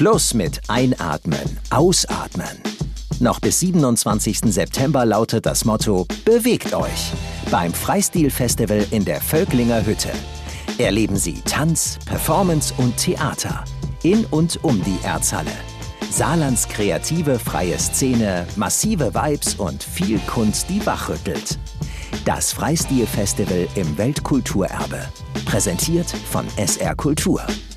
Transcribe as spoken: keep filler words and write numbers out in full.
Schluss mit Einatmen, Ausatmen. Noch bis siebenundzwanzigsten September lautet das Motto „Bewegt euch" beim Freistil-Festival in der Völklinger Hütte. Erleben Sie Tanz, Performance und Theater in und um die Erzhalle. Saarlands kreative freie Szene, massive Vibes und viel Kunst, die wachrüttelt. Das Freistil-Festival im Weltkulturerbe. Präsentiert von S R Kultur.